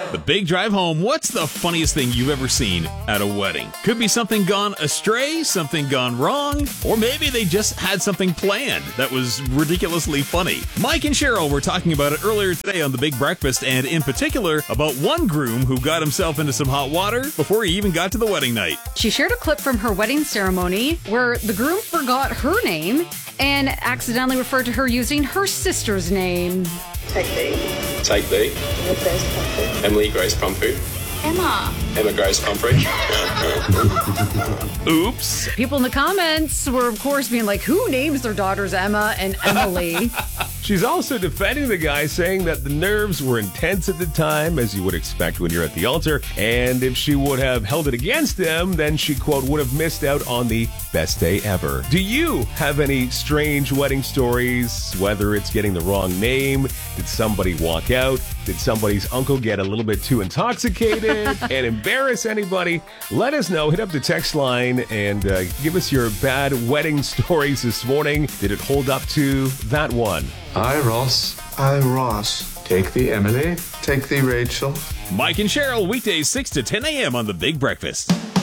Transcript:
The Big Drive Home. What's the funniest thing you've ever seen at a wedding? Could be something gone astray, something gone wrong, or maybe they just had something planned that was ridiculously funny. Mike and Cheryl were talking about it earlier today on The Big Breakfast, and in particular about one groom who got himself into some hot water before he even got to the wedding night. She shared a clip from her wedding ceremony where the groom forgot her name and accidentally referred to her using her sister's name. Take B. Take B. Emily Grace Pumphrey. Emma Grace Pumphrey. Oops. People in the comments were, of course, being like, who names their daughters Emma and Emily? She's also defending the guy, saying that the nerves were intense at the time, as you would expect when you're at the altar, and if she would have held it against him, then she, quote, would have missed out on the best day ever. Do you have any strange wedding stories, whether it's getting the wrong name, did somebody walk out, did somebody's uncle get a little bit too intoxicated and embarrass anybody? Let us know. Hit up the text line and give us your bad wedding stories this morning. Did it hold up to that one? I, Ross. I, Ross. Take the Emily. Take thee, Rachel. Mike and Cheryl, weekdays 6 to 10 a.m. on The Big Breakfast.